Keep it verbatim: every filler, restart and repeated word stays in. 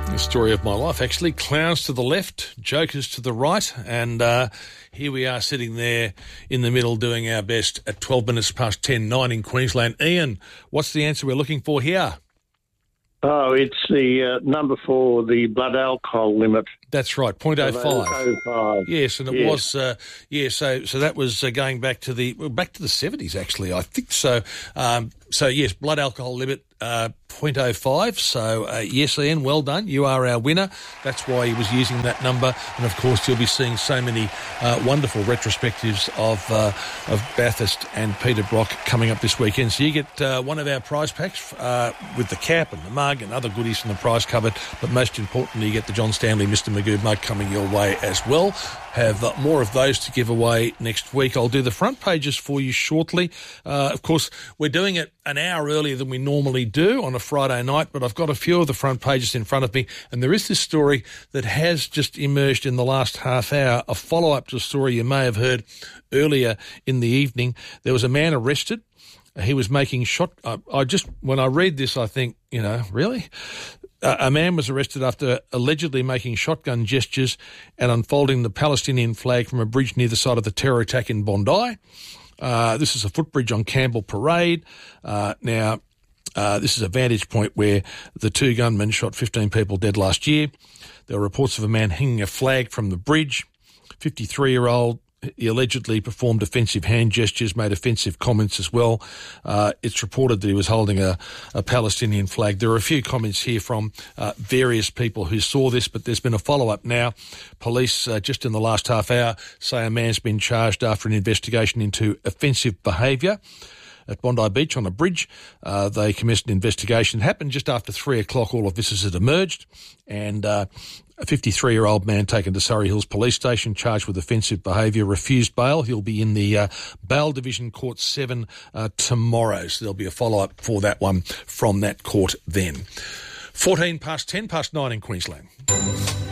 The story of my life, actually. Clowns to the left, jokers to the right, and uh, here we are sitting there in the middle doing our best at twelve minutes past ten, nine in Queensland. Ian, what's the answer we're looking for here? Oh, it's the uh, number for the blood alcohol limit. That's right, point oh five. oh five. Yes, and it yes. was, uh, yeah, so so that was uh, going back to the, well, back to the seventies, actually, I think so. Um, so, yes, blood alcohol limit, uh, point oh five. So, uh, yes, Ian, well done. You are our winner. That's why he was using that number. And, of course, you'll be seeing so many uh, wonderful retrospectives of uh, of Bathurst and Peter Brock coming up this weekend. So you get uh, one of our prize packs uh, with the cap and the mug and other goodies from the prize cupboard. But most importantly, you get the John Stanley Mister Magoo mug coming your way as well. Have uh, more of those to give away next week. I'll do the front pages for you shortly. Uh, of course, we're doing it an hour earlier than we normally do on a Friday night, but I've got a few of the front pages in front of me, and there is this story that has just emerged in the last half hour, a follow-up to a story you may have heard earlier in the evening. There was a man arrested. He was making shot... I, I just, when I read this, I think, you know, really? Uh, a man was arrested after allegedly making shotgun gestures and unfolding the Palestinian flag from a bridge near the site of the terror attack in Bondi. Uh, this is a footbridge on Campbell Parade. Uh, now, uh, this is a vantage point where the two gunmen shot fifteen people dead last year. There were reports of a man hanging a flag from the bridge. fifty-three-year-old, he allegedly performed offensive hand gestures, made offensive comments as well. Uh, it's reported that he was holding a, a Palestinian flag. There are a few comments here from uh, various people who saw this, but there's been a follow-up now. Police, uh, just in the last half hour, say a man's been charged after an investigation into offensive behaviour. At Bondi Beach on a bridge, uh, they commenced an investigation. It happened just after three o'clock. All of this has emerged, and uh, a fifty-three-year-old man taken to Surrey Hills Police Station, charged with offensive behaviour, refused bail. He'll be in the uh, Bail Division Court seven uh, tomorrow, so there'll be a follow-up for that one from that court then. fourteen past ten, past nine in Queensland.